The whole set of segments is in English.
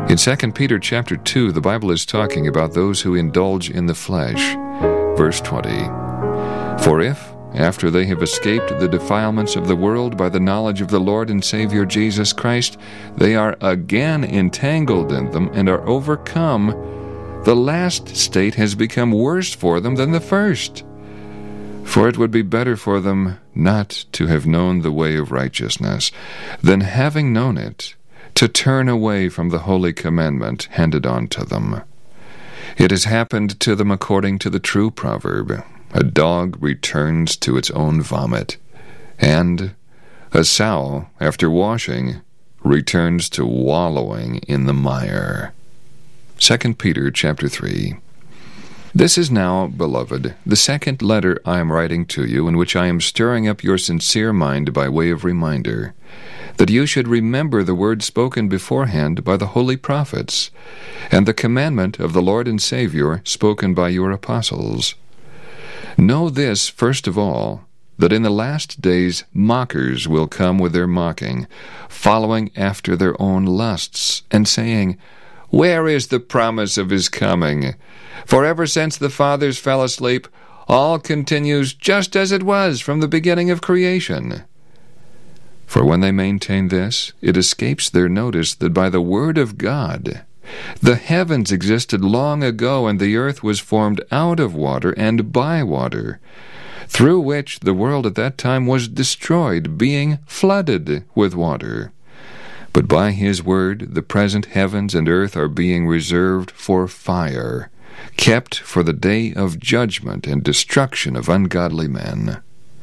In 2 Peter chapter 2, the Bible is talking about those who indulge in the flesh. Verse 20, "For if, after they have escaped the defilements of the world by the knowledge of the Lord and Savior Jesus Christ, they are again entangled in them and are overcome, the last state has become worse for them than the first. For it would be better for them not to have known the way of righteousness, than having known it, to turn away from the holy commandment handed on to them. It has happened to them according to the true proverb, a dog returns to its own vomit, and a sow, after washing, returns to wallowing in the mire." 2 Peter chapter 3. This is now, beloved, the second letter I am writing to you, in which I am stirring up your sincere mind by way of reminder, that you should remember the word spoken beforehand by the holy prophets, and the commandment of the Lord and Savior spoken by your apostles. Know this, first of all, that in the last days mockers will come with their mocking, following after their own lusts, and saying, "Where is the promise of his coming? For ever since the fathers fell asleep, all continues just as it was from the beginning of creation." For when they maintain this, it escapes their notice that by the word of God the heavens existed long ago, and the earth was formed out of water and by water, through which the world at that time was destroyed, being flooded with water. But by his word the present heavens and earth are being reserved for fire, kept for the day of judgment and destruction of ungodly men.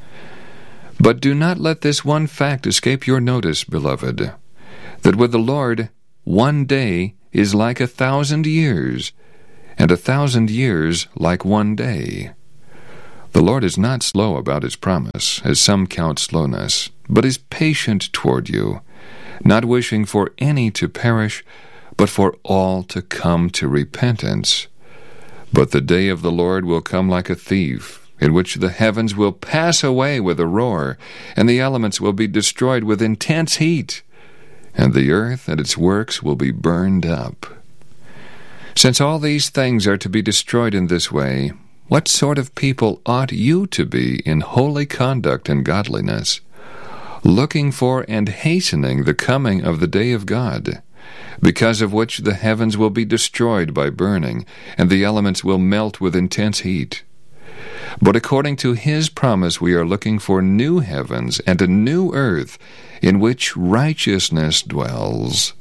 But do not let this one fact escape your notice, beloved, that with the Lord 1 day is like 1,000 years, and 1,000 years like 1 day. The Lord is not slow about his promise, as some count slowness, but is patient toward you, not wishing for any to perish, but for all to come to repentance. But the day of the Lord will come like a thief, in which the heavens will pass away with a roar, and the elements will be destroyed with intense heat, and the earth and its works will be burned up. Since all these things are to be destroyed in this way, what sort of people ought you to be in holy conduct and godliness, looking for and hastening the coming of the day of God, because of which the heavens will be destroyed by burning, and the elements will melt with intense heat? But according to his promise we are looking for new heavens and a new earth in which righteousness dwells.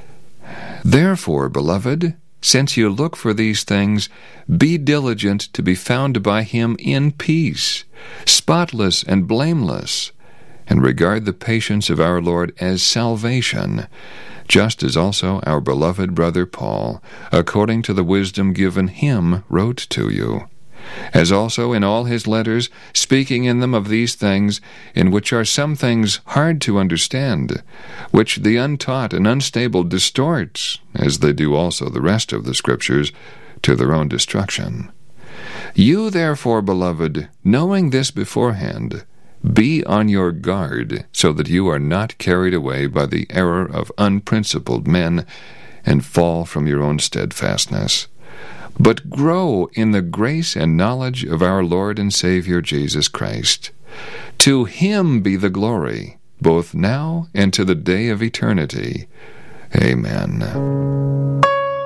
Therefore, beloved, since you look for these things, be diligent to be found by him in peace, spotless and blameless, and regard the patience of our Lord as salvation, just as also our beloved brother Paul, according to the wisdom given him, wrote to you, as also in all his letters, speaking in them of these things, in which are some things hard to understand, which the untaught and unstable distort, as they do also the rest of the Scriptures, to their own destruction. You therefore, beloved, knowing this beforehand, be on your guard, so that you are not carried away by the error of unprincipled men, and fall from your own steadfastness. But grow in the grace and knowledge of our Lord and Savior Jesus Christ. To him be the glory, both now and to the day of eternity. Amen.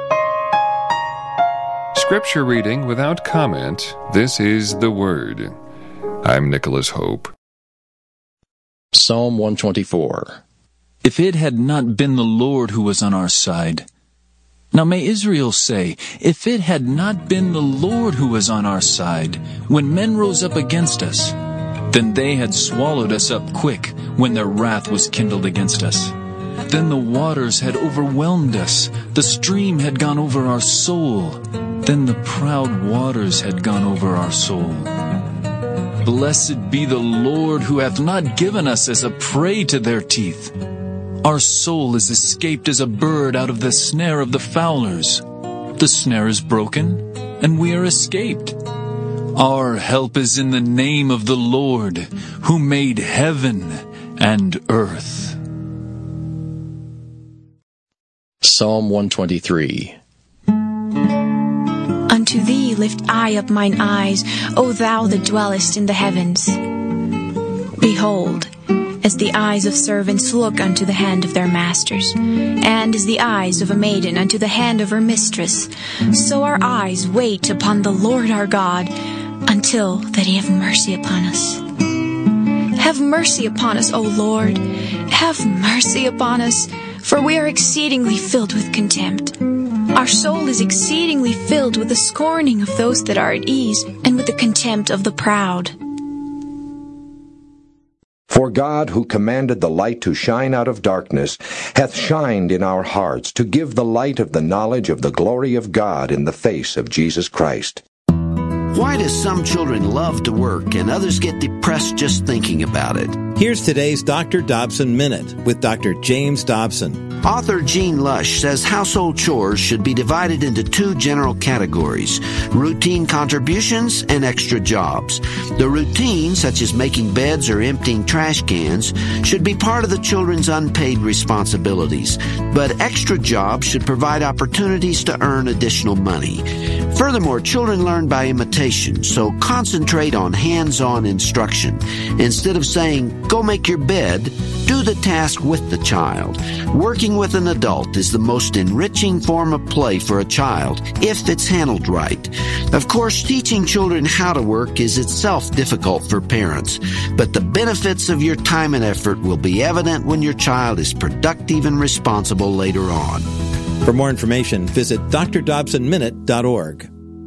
Scripture reading without comment. This is the Word. I'm Nicholas Hope. Psalm 124. If it had not been the Lord who was on our side. Now may Israel say, if it had not been the Lord who was on our side, when men rose up against us, then they had swallowed us up quick, when their wrath was kindled against us. Then the waters had overwhelmed us, the stream had gone over our soul, then the proud waters had gone over our soul. Blessed be the Lord who hath not given us as a prey to their teeth. Our soul is escaped as a bird out of the snare of the fowlers. The snare is broken, and we are escaped. Our help is in the name of the Lord, who made heaven and earth. Psalm 123. Unto thee lift I up mine eyes, O thou that dwellest in the heavens. Behold, as the eyes of servants look unto the hand of their masters, and as the eyes of a maiden unto the hand of her mistress, so our eyes wait upon the Lord our God, until that he have mercy upon us. Have mercy upon us, O Lord, have mercy upon us, for we are exceedingly filled with contempt. Our soul is exceedingly filled with the scorning of those that are at ease, and with the contempt of the proud. For God, who commanded the light to shine out of darkness, hath shined in our hearts to give the light of the knowledge of the glory of God in the face of Jesus Christ. Why do some children love to work and others get depressed just thinking about it? Here's today's Dr. Dobson Minute with Dr. James Dobson. Author Gene Lush says household chores should be divided into two general categories: routine contributions and extra jobs. The routine, such as making beds or emptying trash cans, should be part of the children's unpaid responsibilities, but extra jobs should provide opportunities to earn additional money. Furthermore, children learn by imitation, so concentrate on hands-on instruction. Instead of saying, "Go make your bed," do the task with the child. Working with an adult is the most enriching form of play for a child, if it's handled right. Of course, teaching children how to work is itself difficult for parents, but the benefits of your time and effort will be evident when your child is productive and responsible later on. For more information, visit drdobsonminute.org.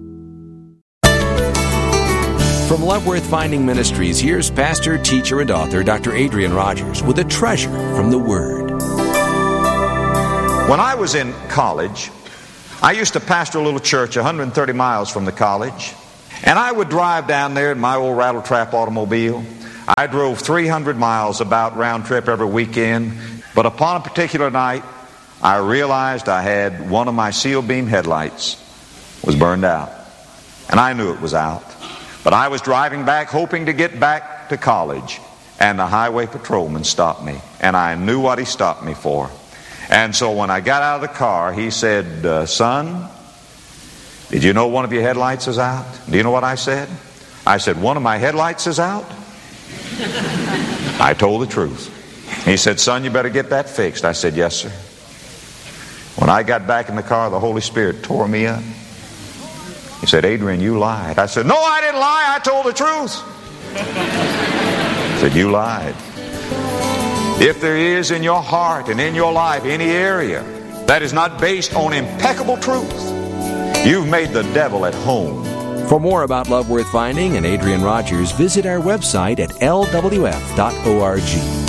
From Love Worth Finding Ministries, here's pastor, teacher, and author Dr. Adrian Rogers with a treasure from the Word. When I was in college, I used to pastor a little church 130 miles from the college, and I would drive down there in my old rattle-trap automobile. I drove 300 miles about round trip every weekend, but upon a particular night, I realized I had one of my seal beam headlights was burned out, and I knew it was out. But I was driving back, hoping to get back to college, and the highway patrolman stopped me, and I knew what he stopped me for. And so when I got out of the car, he said, "Son, did you know one of your headlights is out?" Do you know what I said? I said, "One of my headlights is out?" I told the truth. He said, "Son, you better get that fixed." I said, "Yes, sir." When I got back in the car, the Holy Spirit tore me up. He said, "Adrian, you lied." I said, "No, I didn't lie. I told the truth." He said, "You lied." If there is in your heart and in your life any area that is not based on impeccable truth, you've made the devil at home. For more about Love Worth Finding and Adrian Rogers, visit our website at lwf.org.